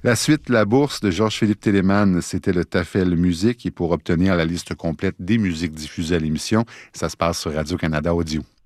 La suite, la bourse de Georges-Philippe Téléman, c'était le TAFEL Musique. Et pour obtenir la liste complète des musiques diffusées à l'émission, ça se passe sur Radio-Canada Audio.